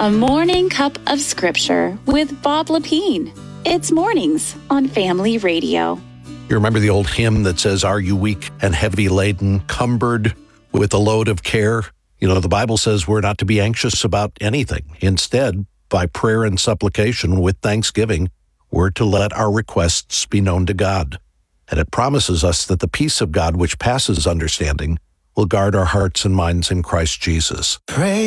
A Morning Cup of Scripture with Bob Lepine. It's mornings on Family Radio. You remember the old hymn that says, "Are you weak and heavy laden, cumbered with a load of care?" You know, the Bible says we're not to be anxious about anything. Instead, by prayer and supplication with thanksgiving, we're to let our requests be known to God. And it promises us that the peace of God, which passes understanding, will guard our hearts and minds in Christ Jesus. Pray.